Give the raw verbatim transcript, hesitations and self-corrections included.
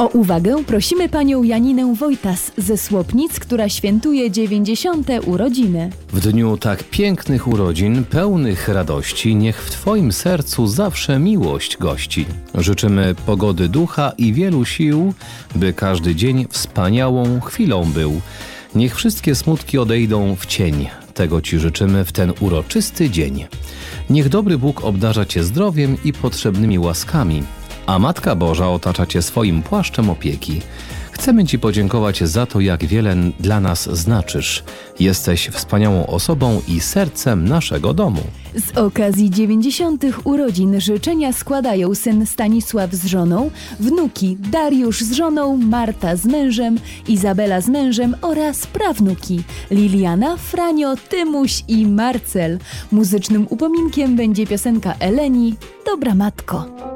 O uwagę prosimy panią Janinę Wojtas ze Słopnic, która świętuje dziewięćdziesiąte urodziny. W dniu tak pięknych urodzin, pełnych radości, niech w twoim sercu zawsze miłość gości. Życzymy pogody ducha i wielu sił, by każdy dzień wspaniałą chwilą był. Niech wszystkie smutki odejdą w cień. Tego ci życzymy w ten uroczysty dzień. Niech dobry Bóg obdarza cię zdrowiem i potrzebnymi łaskami, a Matka Boża otacza cię swoim płaszczem opieki. Chcemy ci podziękować za to, jak wiele dla nas znaczysz. Jesteś wspaniałą osobą i sercem naszego domu. Z okazji dziewięćdziesiątych urodzin życzenia składają syn Stanisław z żoną, wnuki Dariusz z żoną, Marta z mężem, Izabela z mężem oraz prawnuki Liliana, Franio, Tymuś i Marcel. Muzycznym upominkiem będzie piosenka Eleni „Dobra Matko”.